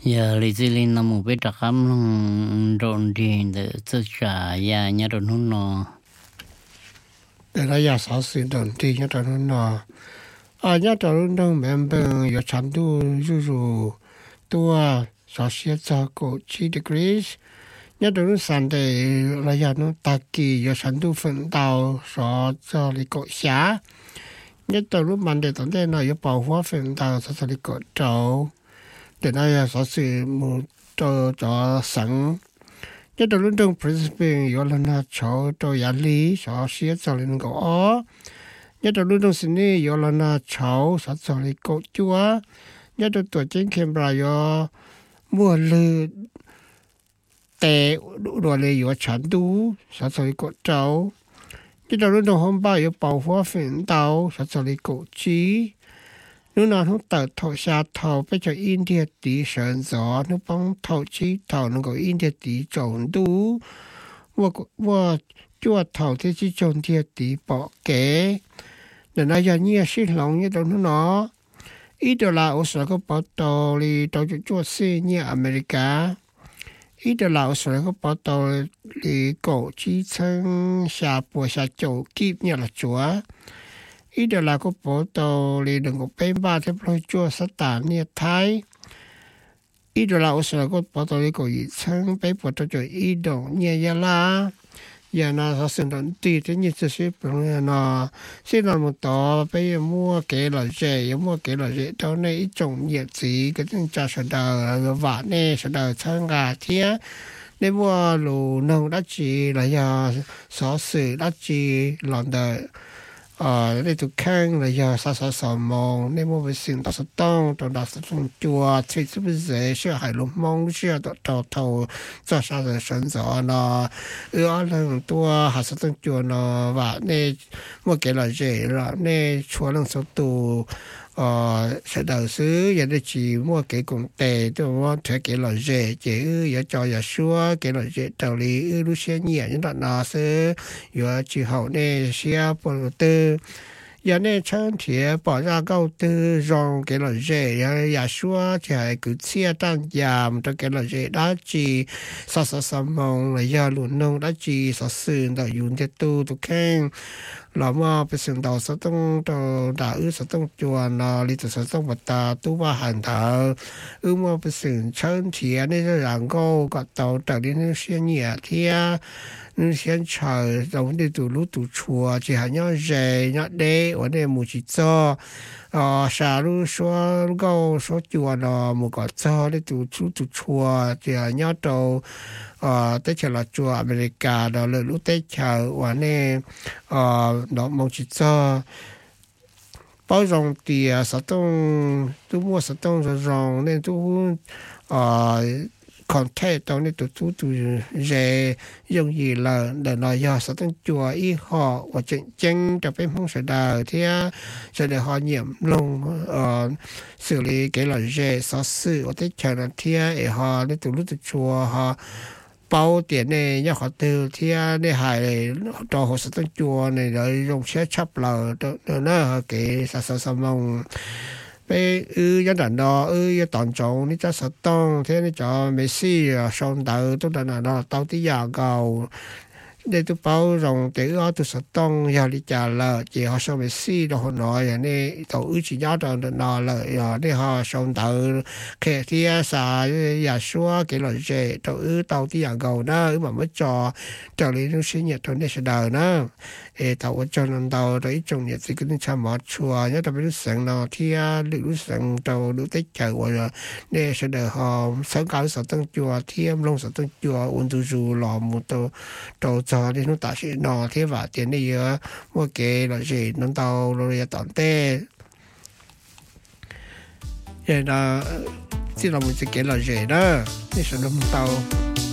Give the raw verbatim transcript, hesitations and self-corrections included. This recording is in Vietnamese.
giờ lý gì linh là một biết đặc lắm rộn đi để tự trả ya nhà đồ nôn nọ để là ya sáu mươi đồng đi nhà đồ nôn nọ à nhà đồ nôn nọ mình bên có程độ rủ rủ tua sáu mươi cho cổ chín degrees nhà đồ nôn sáng để là ya nó tắc kỳ có程độ phân đào sáu cho đi cổ xá nhà đồ nôn mình để tận đây nó có bảo hóa phân đào sáu cho đi cổ trâu để nó ya sáu mươi một cho cho sáng nhất là lúc trong Brisbane có lần nào cháu tôi giải lý cháu sẽ cho lên cái ó nhất là lúc trong Sydney có lần nào cháu sẽ cho lên cái chúa nhất là tuổi trên Canberra có mùa lư tệ đồ lệ có chán đủ sẽ cho lên cái cháu nhất là lúc trong hôm ba có bảo hóa phiền đau sẽ cho lên cái chí nếu nào nó tự thầu xa thầu bây giờ India tỷ sản gió nó bằng thầu chí thầu nó có India tỷ trộn đủ và và chúa thầu thế chỉ trộn India tỷ bỏ kế để nói ra nhiều xin lòng như đó nó ít đó là ở sở có bảo tàu đi tàu chúa xe như America ít đó là ở sở có bảo tàu đi cổ chí chân xa bùa xa chỗ kịp như là chúa ít đó là có bộ tàu đi đừng có bên ba thế rồi chúa sát tàn như Thái ít đó là ở sở có bộ tàu đi có gì chân bên bộ tàu cho ít đó như vậy là giờ nó sẽ sinh động tùy thế như thế sẽ bằng nó sẽ làm một tàu bây giờ mua cái là rẻ mua cái là rẻ đó này ít trồng nhiệt gì cái chân cha sẽ đào vả nè sẽ đào chân gà thế nếu mua lù nông đất chỉ là giờ xóa sự đất chỉ làm đời ờ để tụi khang là giờ sao sao sao mong nên mua về xin đặt tông tao đặt tông chùa thì sẽ bị dễ sẽ hay lúc mong sẽ đặt tàu tàu cho sao để sinh gió nó ở lần tua hạt tông chùa nó và nên mua cái là dễ là nên chùa lần số tù ờ sẽ đầu xứ giờ đây chỉ mua cái cùng tệ tôi mua thuê cái là dễ chỉ giờ cho giờ xua cái là dễ tàu lý lúc xe nhẹ những đoạn nó sẽ giờ chỉ hậu này xe bộ tư giờ này chân thì bỏ ra câu tư rong cái là dễ giờ giờ xua thì cứ xe tăng giảm cho cái là dễ đó chỉ sao sao sao mong là giờ luôn nông đó chỉ sao xuyên đó dùng để tu tu khen là mà bây giờ đầu sẽต้องđầu đã ư sẽต้องchùa nó đi từ sẽต้องbắt ta tu ba hành thở ư mà bây giờ chân thì này là rằng câu có tàu trở đi nó xe nhẹ thì nó xe chờ đầu đi từ lúc từ chùa chỉ hay nhau dễ nhau đế ở đây một chỉ cho ờ xa lúc số câu số chùa nó một cái cho đi từ chú từ chùa chỉ hay nhau đầu ờ tới chờ là chùa America đó là lúc tới chờ ở đây ờ nó một chỉ cho bao rong thì sao tông tôi mua sao tông rồi rong nên tôi ờ còn thế tao nên tụi tụi tụi dễ dùng gì là để nói giờ sao tông chùa ý họ và chân chân cho bên không sẽ đào thì sẽ để họ nhiễm lông ờ xử lý cái là dễ sao xử ở tới chờ là thì họ nên tụi lúc tụi chùa họ bao tiền này nhá họ từ thì để hại cho họ sẽ tông chùa này rồi dùng xe chấp là đó nó cái sao sao sao mong bây ư dân đàn đó ư toàn trọng ní cho sát tông thế ní cho mấy xí xong đầu tôi đã nói đó tao tí giờ cầu để tôi bảo rằng để ở tôi sát tông giờ đi trả lời chỉ họ xong mấy xí đó họ nói vậy nè tao ư chỉ nhớ đó nó là giờ để họ xong đầu khi thì xa giờ xóa cái lời gì tao ư tao tí giờ cầu đó ư mà mới cho cho lý nó sinh nhật thôi để sẽ đời nó ê tao ở cho nên tao đấy trong nhiệt thì cứ chăm mót chùa nhớ tao biết lúc sáng nào thì lúc sáng tao lúc tết chờ rồi để sẽ đợi họ sáng cao sáu tầng chùa thì em long sáu tầng chùa ôn tu du lò một tàu tàu cho đi nó ta sẽ nọ thế và tiền này giờ mua cái là gì nó tao rồi tận tê vậy là chỉ là một cái là gì đó để sẽ nó tao